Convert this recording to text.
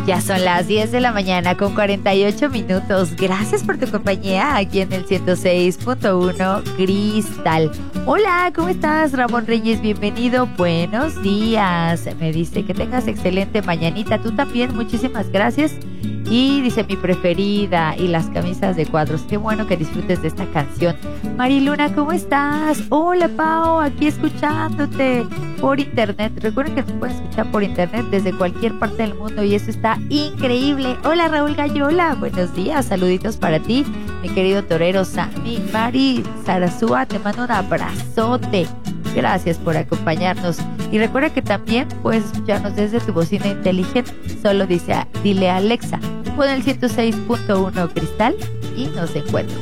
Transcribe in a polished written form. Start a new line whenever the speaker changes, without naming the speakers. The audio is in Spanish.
Ya son las 10 de la mañana con 48 minutos. Gracias por tu compañía aquí en el 106.1 Cristal. Hola, ¿cómo estás, Ramón Reyes? Bienvenido, buenos días. Me dice que tengas excelente mañanita. Tú también, muchísimas gracias. Y dice mi preferida y las camisas de cuadros. Qué bueno que disfrutes de esta canción. Mariluna, ¿cómo estás? Hola, Pao, aquí escuchándote por internet. Recuerden que nos pueden escuchar por internet desde cualquier parte del mundo y eso está increíble. Hola, Raúl Gallola, buenos días, saluditos para ti, mi querido torero Sammy. Mari Sarasúa, te mando un abrazote. Gracias por acompañarnos. Y recuerda que también puedes escucharnos desde tu bocina inteligente. Solo dile a Alexa, pon el 106.1 Cristal y nos encuentras.